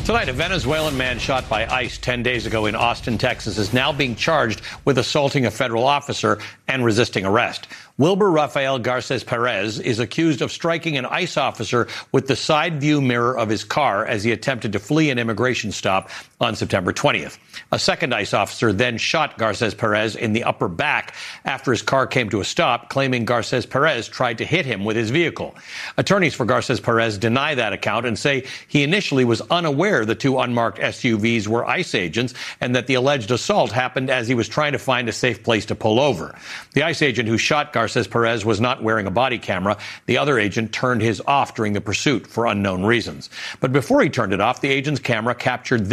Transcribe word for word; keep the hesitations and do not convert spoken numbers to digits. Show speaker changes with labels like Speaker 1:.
Speaker 1: Tonight, a Venezuelan man shot by ICE ten days ago in Austin, Texas, is now being charged with assaulting a federal officer and resisting arrest. Wilber Rafael Garces Perez is accused of striking an ICE officer with the side view mirror of his car as he attempted to flee an immigration stop on September twentieth. A second ICE officer then shot Garces Perez in the upper back after his car came to a stop, claiming Garces Perez tried to hit him with his vehicle. Attorneys for Garces Perez deny that account and say he initially was unaware the two unmarked S U Vs were ICE agents and that the alleged assault happened as he was trying to find a safe place to pull over. The ICE agent who shot Garces Perez was not wearing a body camera. The other agent turned his off during the pursuit for unknown reasons. But before he turned it off, the agent's camera captured this.